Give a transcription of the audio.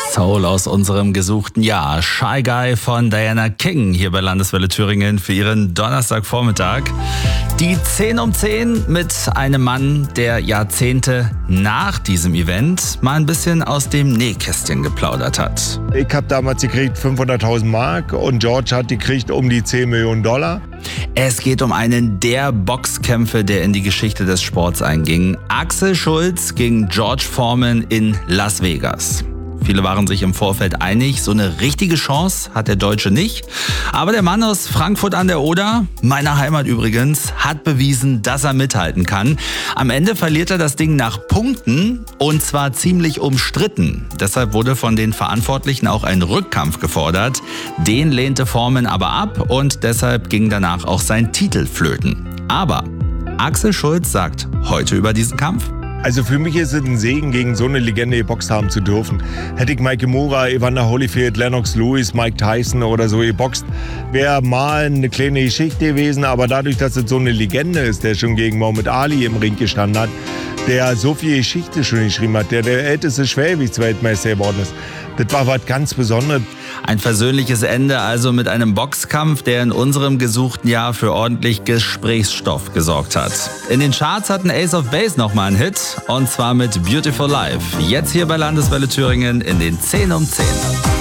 Soul aus unserem gesuchten Jahr. Shy Guy von Diana King hier bei Landeswelle Thüringen für ihren Donnerstagvormittag. Die 10 um 10 mit einem Mann, der Jahrzehnte nach diesem Event mal ein bisschen aus dem Nähkästchen geplaudert hat. Ich habe damals gekriegt 500.000 Mark und George hat gekriegt um die 10 Millionen Dollar. Es geht um einen der Boxkämpfe, der in die Geschichte des Sports einging. Axel Schulz gegen George Foreman in Las Vegas. Viele waren sich im Vorfeld einig, so eine richtige Chance hat der Deutsche nicht. Aber der Mann aus Frankfurt an der Oder, meiner Heimat übrigens, hat bewiesen, dass er mithalten kann. Am Ende verliert er das Ding nach Punkten und zwar ziemlich umstritten. Deshalb wurde von den Verantwortlichen auch ein Rückkampf gefordert. Den lehnte Foreman aber ab und deshalb ging danach auch sein Titel flöten. Aber Axel Schulz sagt heute über diesen Kampf: Also für mich ist es ein Segen, gegen so eine Legende geboxt haben zu dürfen. Hätte ich Mike Kimura, Evander Holyfield, Lennox Lewis, Mike Tyson oder so geboxt, wäre mal eine kleine Geschichte gewesen. Aber dadurch, dass es so eine Legende ist, der schon gegen Muhammad Ali im Ring gestanden hat, der so viel Geschichte schon geschrieben hat, der älteste Schwergewichtsweltmeister geworden ist, das war was ganz Besonderes. Ein versöhnliches Ende also mit einem Boxkampf, der in unserem gesuchten Jahr für ordentlich Gesprächsstoff gesorgt hat. In den Charts hatten Ace of Base nochmal einen Hit, und zwar mit Beautiful Life. Jetzt hier bei Landeswelle Thüringen in den 10 um 10.